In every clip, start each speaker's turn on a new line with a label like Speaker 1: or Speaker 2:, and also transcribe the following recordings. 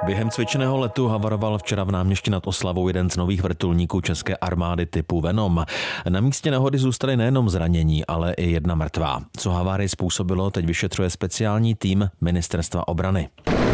Speaker 1: Během cvičného letu havaroval včera v Náměšti nad Oslavou jeden z nových vrtulníků české armády typu Venom. Na místě nehody zůstaly nejenom zranění, ale i jedna mrtvá. Co havárii způsobilo, teď vyšetřuje speciální tým Ministerstva obrany.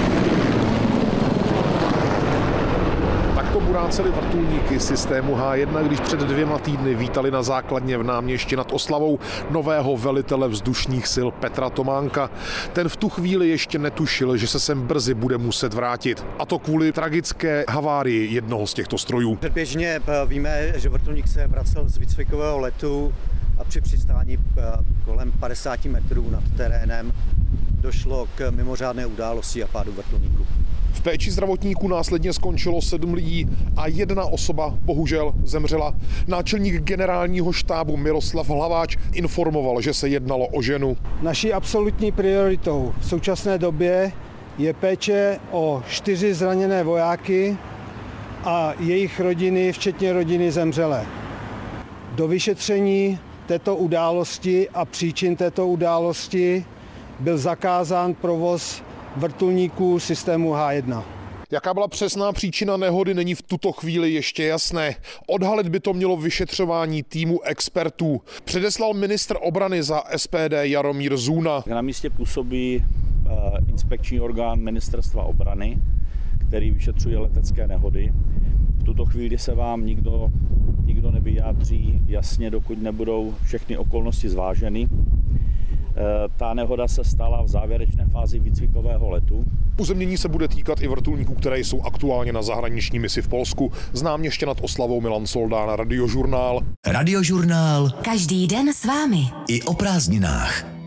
Speaker 2: Takto buráceli vrtulníky systému H1, když před 2 týdny vítali na základně v Náměšti nad Oslavou nového velitele vzdušných sil Petra Tománka. Ten v tu chvíli ještě netušil, že se sem brzy bude muset vrátit. A to kvůli tragické havárii jednoho z těchto strojů.
Speaker 3: Předběžně víme, že vrtulník se vracel z výcvikového letu a při přistání kolem 50 metrů nad terénem došlo k mimořádné události a pádu vrtulníku.
Speaker 2: V péči zdravotníků následně skončilo 7 lidí a jedna osoba bohužel zemřela. Náčelník generálního štábu Miroslav Hlaváč informoval, že se jednalo o ženu.
Speaker 4: Naší absolutní prioritou v současné době je péče o 4 zraněné vojáky a jejich rodiny, včetně rodiny zemřelé. Do vyšetření této události a příčin této události byl zakázán provoz vrtulníků systému H1.
Speaker 2: Jaká byla přesná příčina nehody, není v tuto chvíli ještě jasné. Odhalit by to mělo vyšetřování týmu expertů. Předeslal ministr obrany za SPD Jaromír Zůna.
Speaker 5: Na místě působí inspekční orgán Ministerstva obrany, který vyšetřuje letecké nehody. V tuto chvíli se vám nikdo nevyjádří jasně, dokud nebudou všechny okolnosti zváženy. Ta nehoda se stala v závěrečné fázi výcvikového letu.
Speaker 2: Uzemnění se bude týkat i vrtulníků, které jsou aktuálně na zahraniční misi v Polsku. Z Náměště nad Oslavou Milan Soldán, Radiožurnál.
Speaker 6: Radiožurnál.
Speaker 7: Každý den s vámi.
Speaker 6: I o prázdninách.